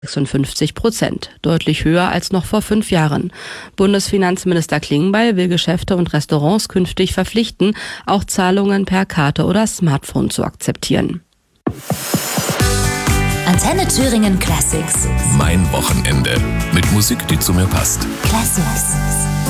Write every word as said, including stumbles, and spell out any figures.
sechsundfünfzig Prozent, deutlich höher als noch vor fünf Jahren. Bundesfinanzminister Klingbeil will Geschäfte und Restaurants künftig verpflichten, auch Zahlungen per Karte oder Smartphone zu akzeptieren. Antenne Thüringen Classics. Mein Wochenende. Mit Musik, die zu mir passt. Classics.